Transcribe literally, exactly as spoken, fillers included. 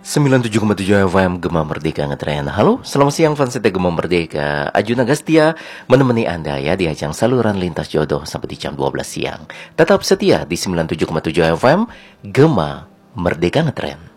sembilan puluh tujuh koma tujuh F M Gema Merdeka Ngetren. Halo, selamat siang fans setia Gema Merdeka. Ajun Agastia menemani Anda ya di ajang saluran lintas jodoh sampai di jam dua belas siang. Tetap setia di sembilan puluh tujuh koma tujuh F M Gema Merdeka Ngetren.